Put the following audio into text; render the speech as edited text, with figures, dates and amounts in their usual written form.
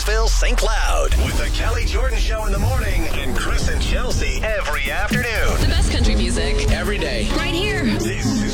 Burnsville, St. Cloud. With the Kelly Jordan Show in the morning and Chris and Chelsea every afternoon. The best country music every day.